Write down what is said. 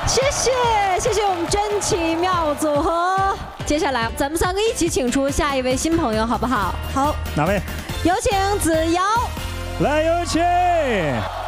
谢谢我们真奇妙组合。接下来咱们3个一起请出下一位新朋友，好不好？ 好， 哪位？ 有请子瑶。 来，有请。